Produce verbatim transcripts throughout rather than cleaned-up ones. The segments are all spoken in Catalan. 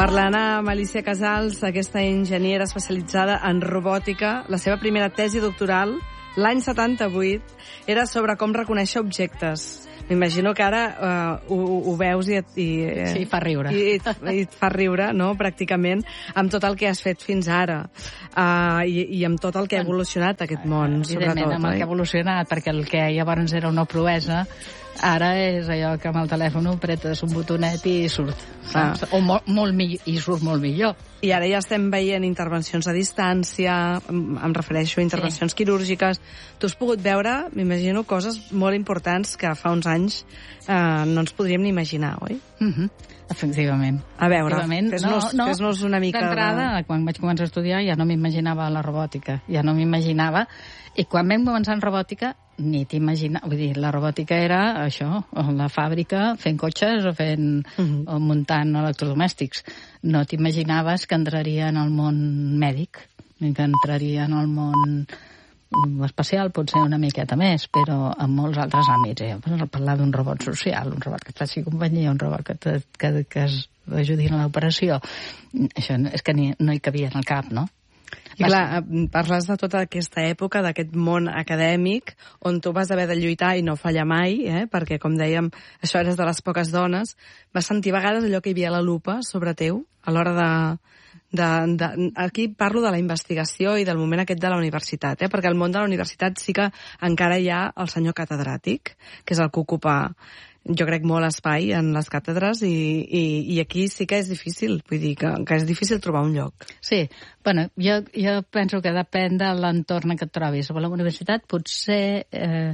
Parlant amb Alícia Casals, aquesta enginyera especialitzada en robòtica, la seva primera tesi doctoral, l'any setanta-vuit, era sobre com reconèixer objectes. M'imagino que ara uh, ho, ho veus i, et, i, sí, fa riure. I, i, i et fa riure, no?, pràcticament, amb tot el que has fet fins ara uh, i, i amb tot el que ha evolucionat aquest món, evidentment, sobretot. amb el que ha evolucionat, perquè el que llavors era una proesa, ara és allò que amb el telèfon apretes un botonet i surt. Ah. O molt, molt millor, i surt molt millor. I ara ja estem veient intervencions a distància, em refereixo a intervencions sí. quirúrgiques. Tu has pogut veure, m'imagino, coses molt importants que fa uns anys eh, no ens podríem ni imaginar, oi? Mhm. Efectivament. A veure, fes-nos no, no, fes una mica... D'entrada, de... quan vaig començar a estudiar ja no m'imaginava la robòtica, ja no m'imaginava, i quan vam començar en robòtica ni t'imaginava, vull dir, la robòtica era això, la fàbrica fent cotxes o fent, uh-huh. o muntant electrodomèstics. No t'imaginaves que entraria en el món mèdic, ni que entraria en el món espacial, potser una miqueta més, però en molts altres àmbits. Eh? Parlar d'un robot social, un robot que et faci companyia, un robot que, te, que, que es ajudi en l'operació, això és que ni, no hi cabia en el cap, no? I clar, parles de tota aquesta època, d'aquest món acadèmic, on tu vas haver de lluitar i no fallar mai, eh? Perquè, com dèiem, això eres de les poques dones. Vas sentir a vegades allò que hi havia a la lupa sobre teu, a l'hora de... De, de, aquí parlo de la investigació i del moment aquest de la universitat, eh? Perquè al món de la universitat sí que encara hi ha el senyor catedràtic, que és el que ocupa, jo crec, molt espai en les càtedres, i, i, i aquí sí que és difícil, vull dir que, que és difícil trobar un lloc. Sí, bueno, jo, jo penso que depèn de l'entorn que et trobis. A la universitat potser eh,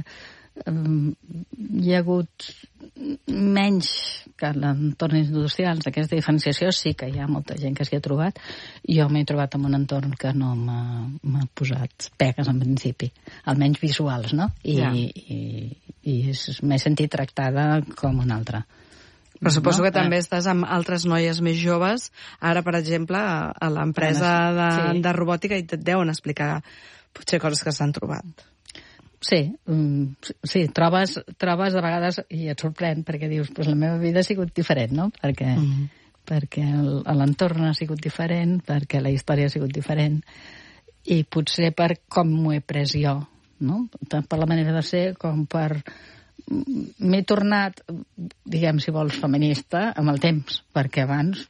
hi ha hagut menys que en entorns industrials d'aquesta diferenciació, sí que hi ha molta gent que s'hi ha trobat. Jo m'he trobat en un entorn que no m'ha posat pegues en principi, almenys visuals, no? I, ja. i, i m'he sentit tractada com una altra. Però suposo no? que també estàs amb altres noies més joves, ara, per exemple, a l'empresa de, sí. de robòtica, i et deuen explicar potser coses que s'han trobat. Sí, um, sí, trobes, trobes de vegades, i et sorprèn, perquè dius, pues la meva vida ha sigut diferent, no? Perquè, mm-hmm. perquè l'entorn ha sigut diferent, perquè la història ha sigut diferent, i potser per com m'ho he pres jo, no? Tant per la manera de ser com per... M'he tornat, diguem, si vols, feminista amb el temps, perquè abans...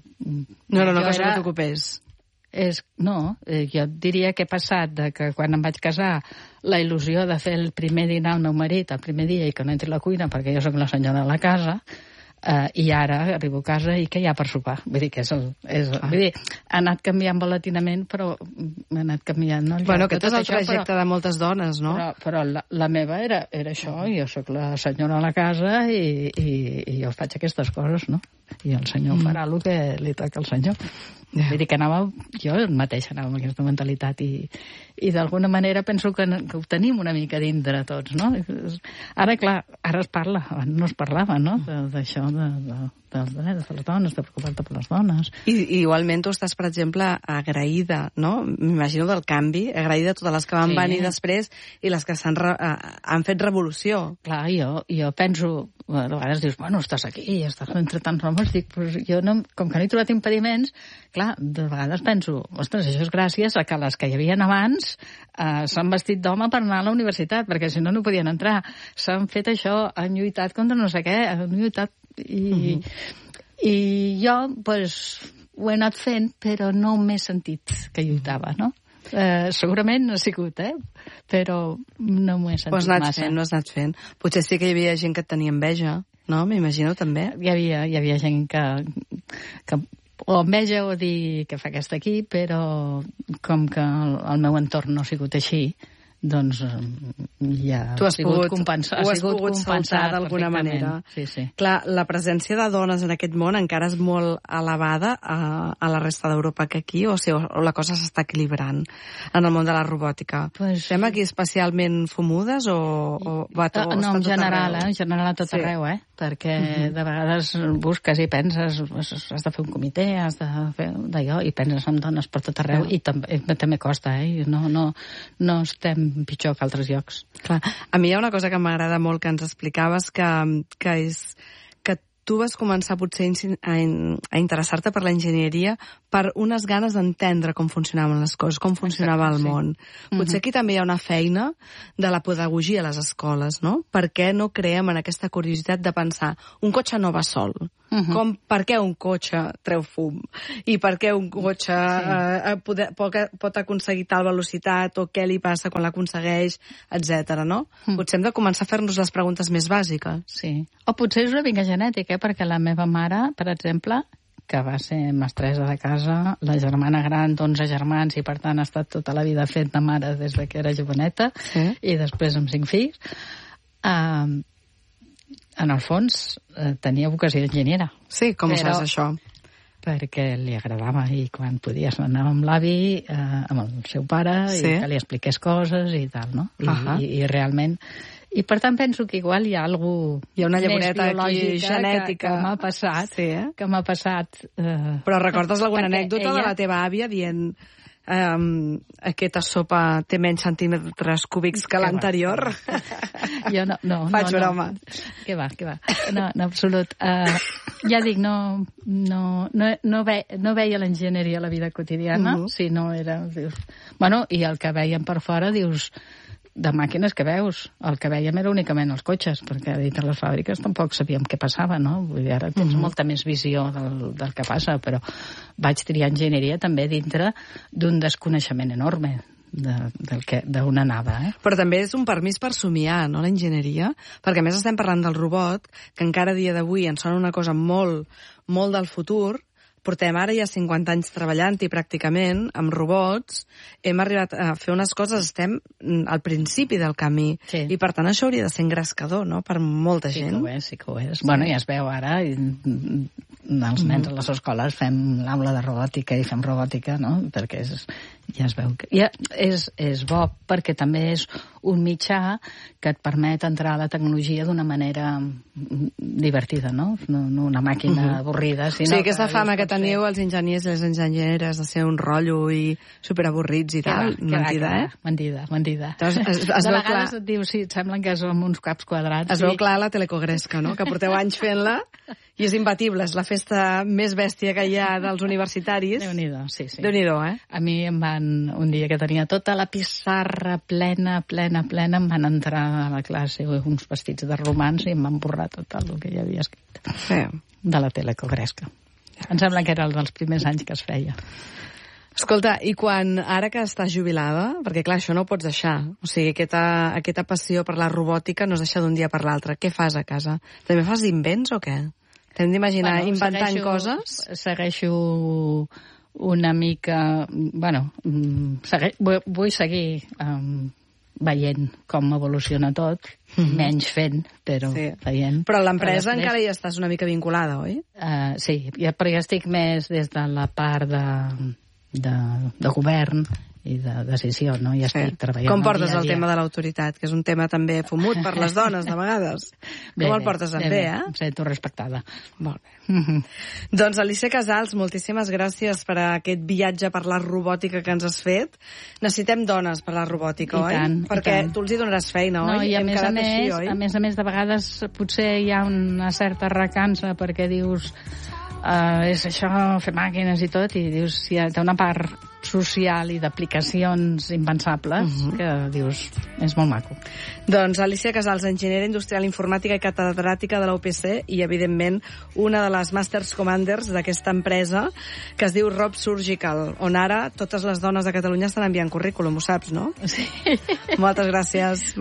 No era una cosa era... que t'ocupés. És, no, eh, jo diria que he passat de que quan em vaig casar la il·lusió de fer el primer dinar al meu marit el primer dia i que no entri a la cuina perquè jo soc la senyora de la casa, eh, i ara arribo a casa i què hi ha per sopar? Vull dir que és el... És el ah. Vull dir, ha anat canviant volatinament, però ha anat canviant, no? Bueno, aquest és el trajecte però, de moltes dones, no? Però, però la, la meva era, era això, jo sóc la senyora de la casa i, i, i jo faig aquestes coses, no? I el senyor mm. farà el que li toca al senyor. Yeah. Vull dir que anava, jo mateix anava amb aquesta mentalitat i, i d'alguna manera penso que, que ho tenim una mica dintre tots, no? Ara, clar, ara es parla, abans no es parlava, no?, d'això, de, de, dels drets de les dones, de preocupar-te per les dones. I, I igualment tu estàs, per exemple, agraïda, no?, m'imagino del canvi, agraïda a totes les que van sí. venir després i les que s'han re, han fet revolució. Clar, jo, jo penso, a vegades dius, bueno, estàs aquí, estàs entre tants homes, dic, però jo no, com que no he trobat impediments, clar, de vegades penso, ostres, això és gràcies a que les que hi havia abans eh, s'han vestit d'home per anar a la universitat, perquè si no no podien entrar. S'han fet això, han lluitat contra no sé què, han lluitat i, uh-huh. i jo, pues, ho he anat fent, però no m'he sentit que lluitava, no? Eh, segurament no ha sigut, eh? Però no m'ho he sentit pues anat massa. Fent, no has anat fent. Potser sí que hi havia gent que et tenia enveja, no? M'imagino també. Hi havia, hi havia gent que, que o enveja o dir que fa aquesta aquí, però com que el, el meu entorn no ha sigut així, doncs ja tu has ha sigut pogut, compensat, ho ha has sigut pogut saltar d'alguna manera. Sí, sí. Clar, la presència de dones en aquest món encara és molt elevada a, a la resta d'Europa que aquí, o sigui, o la cosa s'està equilibrant en el món de la robòtica. Pues... Estem aquí especialment fumudes o, o va tot, uh, no, en general, arreu? eh? En general a tot sí. arreu, eh? Perquè uh-huh. de vegades busques i penses, has de fer un comitè, has de fer d'allò, i penses en dones per tot arreu, uh-huh. i també, també costa, eh? No, no, no estem pitjor que altres llocs. Clar. A mi hi ha una cosa que m'agrada molt que ens explicaves, que, que és que tu vas començar potser a, a interessar-te per la enginyeria per unes ganes d'entendre com funcionaven les coses, com funcionava el món. Sí. Potser aquí també hi ha una feina de la pedagogia a les escoles, no? Per què no creem en aquesta curiositat de pensar un cotxe no va sol? Uh-huh. Com, per què un cotxe treu fum? I per què un cotxe sí. eh, pot, pot aconseguir tal velocitat? O què li passa quan l'aconsegueix? Etcètera, no? Uh-huh. Potser hem de començar a fer-nos les preguntes més bàsiques. Sí. O potser és una mica genètica, eh? Perquè la meva mare, per exemple, que va ser mestressa de casa, la germana gran d'onze germans i per tant ha estat tota la vida fent de mare des que era joveneta, sí. I després amb cinc fills, eh, en el fons eh, tenia vocació d'enginyera. Sí, com ho saps això? Perquè li agradava i quan podies anar amb l'avi, eh, amb el seu pare, sí. I que li expliqués coses i tal, no? I, uh-huh. i, i realment... I per tant penso que igual hi ha alguna cosa hi ha una llavoreta aquí genètica que, que m'ha passat, sí, eh? que m'ha passat... Eh, Però recordes alguna anècdota ella... de la teva àvia dient um, aquesta sopa té menys centímetres cúbics que, que l'anterior? Jo no, no. Faig no, broma. No. Què va, què va. No, no, absolut. Uh, ja dic, no, no, no, no, ve, no veia l'enginyeria a la vida quotidiana, uh-huh. Si no era... Dius, bueno, i el que veiem per fora, dius... de màquines que veus. El que veiem era únicament els cotxes, perquè dintre les fàbriques tampoc sabíem què passava, no? Vull dir, ara tens mm-hmm. molta més visió del, del que passa, però vaig triar enginyeria també dintre d'un desconeixement enorme de, del que, d'on anava. Eh? Però també és un permís per somiar, no?, la enginyeria, perquè a més estem parlant del robot, que encara a dia d'avui ens sona una cosa molt, molt del futur. Portem ara ja cinquanta anys treballant-hi pràcticament amb robots, hem arribat a fer unes coses, estem al principi del camí, sí. I per tant això hauria de ser engrescador, no?, per molta sí gent. Sí que ho és, sí que ho és. Sí. Bueno, ja es veu ara, i els nens a les escoles fem l'aula de robòtica i fem robòtica, no?, perquè és, ja es veu que... Ja és, és bo, perquè també és un mitjà que et permet entrar a la tecnologia d'una manera divertida, no? No, no una màquina uh-huh. avorrida, sinó... Sí, aquesta fama que teniu els enginyers i les enginyeres de ser un rotllo i superavorrits i que tal, va, mentida, va, eh? Mentida, mentida. Es, es, es de vegades clar... et diu, sí, et semblen que som uns caps quadrats. Es veu clar la telecogresca, no?, que porteu anys fent-la i és imbatible, és la festa més bèstia que hi ha dels universitaris. Déu-n'hi-do, sí, sí. Déu-n'hi-do, eh? A mi em van, un dia que tenia tota la pissarra plena, plena, plena, em van entrar a la classe uns vestits de romans i em van borrar tot el que hi havia escrit. Sí. De la telecogresca. Em sembla que era el dels primers anys que es feia. Escolta, i quan, ara que estàs jubilada, perquè clar, això no ho pots deixar, o sigui, aquesta, aquesta passió per la robòtica no es deixa d'un dia per l'altre. Què fas a casa? També fas invents o què? T'hem d'imaginar bueno, inventant segueixo, coses? Segueixo una mica... Bueno, segue, vull, vull seguir um, veient com evoluciona tot, mm-hmm. menys fent, però sí. veient. Però a l'empresa després... encara hi estàs una mica vinculada, oi? Uh, sí, ja, però ja estic més des de la part de, de, de govern i de decisió, no? Ja estic sí. treballant Com portes dia el dia. tema de l'autoritat, que és un tema també fumut per les dones, de vegades? Bé, Com el portes bé, bé, eh? Em sento respectada. Molt bé. Mm-hmm. Doncs Alícia Casals, moltíssimes gràcies per aquest viatge per la robòtica que ens has fet. Necessitem dones per la robòtica, I oi? Tant, Perquè tant. tu els hi donaràs feina, no, oi? I a Hem més a més, així, oi? a més a més, de vegades potser hi ha una certa recança perquè dius uh, és això, fer màquines i tot, i dius, hi ha una part social i d'aplicacions impensables uh-huh. que dius, és molt maco. Doncs Alícia Casals, enginyera industrial informàtica i catedràtica de la U P C i, evidentment, una de les Masters Commanders d'aquesta empresa que es diu Rob Surgical, on ara totes les dones de Catalunya estan enviant currículum, ho saps, no? Sí. Moltes gràcies.